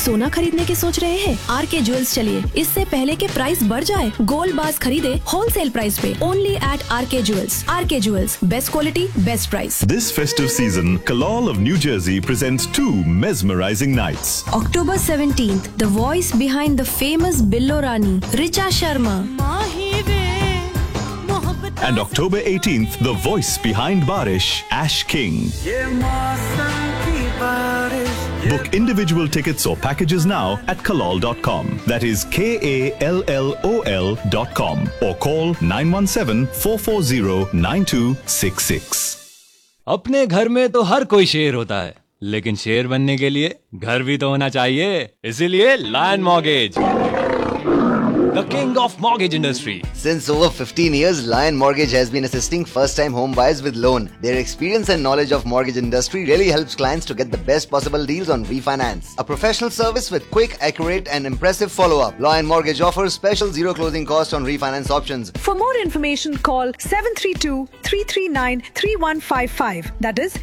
सोना खरीदने की सोच रहे हैं? आरके ज्वेल्स चलिए, इससे पहले के प्राइस बढ़ जाए, गोल्ड बार्स खरीदे होलसेल प्राइस पे, only eight R K jewels. R K jewels, best quality, best price. This festive season, Kalol of New Jersey presents 2 mesmerizing nights. October 17th, the voice behind the famous Billo Rani, Richa Sharma. And October 18th, the voice behind Barish, Ash King. Book individual tickets or packages now at kalol.com. That is KALLOL.com or call 917-440-9266. अपने घर में तो हर कोई शेर होता है, लेकिन शेर बनने के लिए घर भी तो होना चाहिए। इसीलिए lion mortgage, the king of mortgage industry. Since over 15 years, Lion Mortgage has been assisting first-time home buyers with loan. Their experience and knowledge of mortgage industry really helps clients to get the best possible deals on refinance. A professional service with quick, accurate and impressive follow-up. Lion Mortgage offers special zero closing cost on refinance options. For more information, call 732-339-3155. That is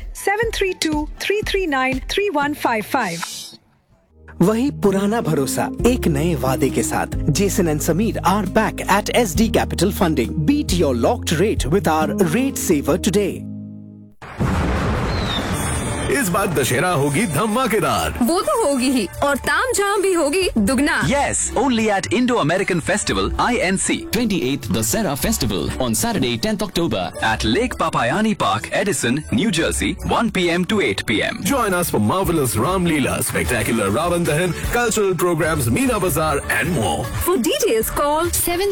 732-339-3155. वही पुराना भरोसा एक नए वादे के साथ Jason and Sameer are back at SD Capital Funding. Beat your locked rate with our rate saver today. इस बार दशहरा होगी धमाकेदार। वो तो होगी ही, और ताम झाम भी होगी दुगना। Yes, only at Indo-American Festival INC 28th Dussehra Festival on Saturday 10th October at Lake Papayani Park, Edison, New Jersey, 1 p.m. to 8 p.m. Join us for marvelous Ram Leela, spectacular Ravan Dahan, cultural programs, Meena Bazaar and more. For details, call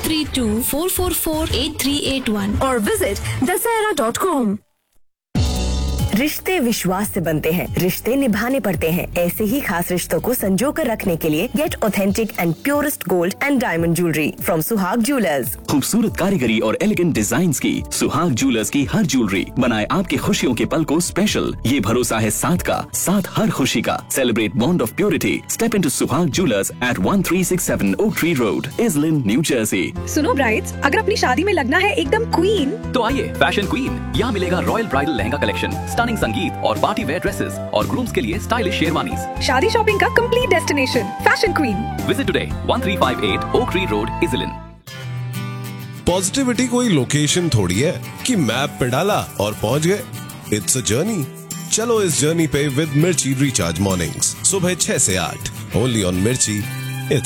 732-444-8381 or visit dasehra.com. रिश्ते विश्वास से बनते हैं, रिश्ते निभाने पड़ते हैं। ऐसे ही खास रिश्तों को संजो कर रखने के लिए gate authentic and purest gold and diamond jewellery from सुहाग ज्वेलर्स। खूबसूरत कारीगरी और एलिगेंट डिजाइन्स की सुहाग ज्वेलर्स की हर ज्वेलरी बनाए आपके खुशियों के पल को स्पेशल। ये भरोसा है साथ का, साथ हर खुशी का। Celebrate bond of purity. Step into सुहाग jewellers eight 1367 Oak Tree Road, Islin, New Jersey. सुनो ब्राइड्स, अगर अपनी शादी में लगना है एकदम क्वीन, तो आइए फैशन क्वीन। यहाँ मिलेगा royal bridal lehenga collection, stunning संगीत और पार्टी वेयर ड्रेसेस और ग्रूम्स के लिए स्टाइलिश शेरवानीज। शादी शॉपिंग का complete destination, fashion queen. Visit today 1358 Oak Tree Road, Islin. Positivity कोई लोकेशन थोड़ी है कि मैप पे डाला और पहुंच गए। It's a journey. चलो इस जर्नी पे विद मिर्ची रिचार्ज मॉर्निंग्स सुबह 6 से 8 ओनली ऑन मिर्ची